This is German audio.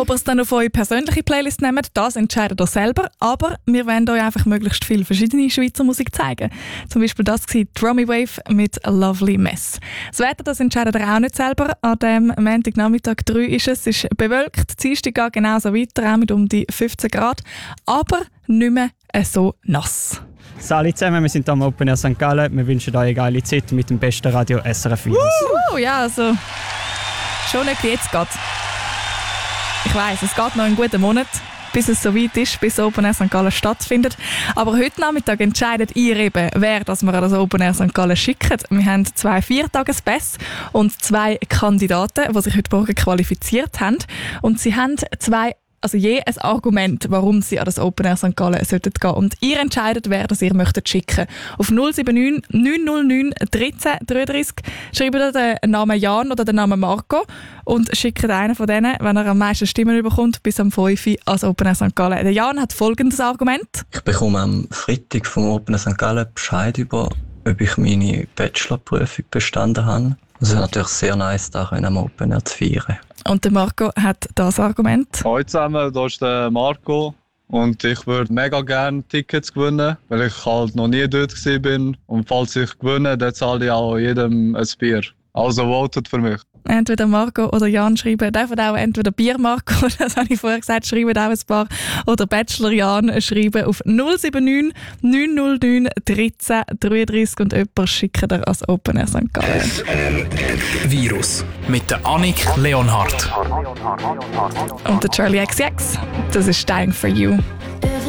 Ob ihr es dann auf eure persönliche Playlist nehmt, das entscheidet ihr selber. Aber wir wollen euch einfach möglichst viel verschiedene Schweizer Musik zeigen. Zum Beispiel das war Drummy Wave mit A Lovely Mess. Das Wetter, das entscheidet ihr auch nicht selber. An dem Montagnachmittag 3 ist es. Es ist bewölkt. Die Dienstag geht genauso weiter, auch mit um die 15 Grad. Aber nicht mehr so nass. Salut zusammen, wir sind hier am Open Air St. Gallen. Wir wünschen euch eine geile Zeit mit dem besten Radio SRF Virus. Ja, also schon nicht wie jetzt geht. Ich weiss, es geht noch einen guten Monat, bis es soweit ist, bis Open Air St. Gallen stattfindet. Aber heute Nachmittag entscheidet ihr eben, wer das wir an das Open Air St. Gallen schicken. Wir haben 2 Viertagespässe und 2 Kandidaten, die sich heute Morgen qualifiziert haben. Und sie haben je ein Argument, warum sie an das Open Air St. Gallen sollten gehen. Und ihr entscheidet, wer das ihr möchtet schicken. Auf 079 909 13 33 schreibt ihr den Namen Jan oder den Namen Marco und schickt einen von denen, wenn er am meisten Stimmen bekommt, bis am 5 Uhr ans Open Air St. Gallen. Der Jan hat folgendes Argument. Ich bekomme am Freitag vom Open Air St. Gallen Bescheid über, ob ich meine Bachelorprüfung bestanden habe. Es ist natürlich sehr nice, da am Open Air zu feiern. Und der Marco hat das Argument. Hallo zusammen, hier ist der Marco und ich würde mega gerne Tickets gewinnen, weil ich halt noch nie dort war. Und falls ich gewinne, dann zahle ich auch jedem ein Bier. Also votet für mich. Entweder Marco oder Jan schreiben, dürfen auch entweder Bier Marco, das habe ich vorher gesagt, schreiben auch ein paar, oder Bachelor Jan schreiben auf 079 909 13 33 und jemand schickt er als Open Air St. Gallen. Virus mit der Annik Leonhardt. Und der Charlie XCX, das ist Dying for You.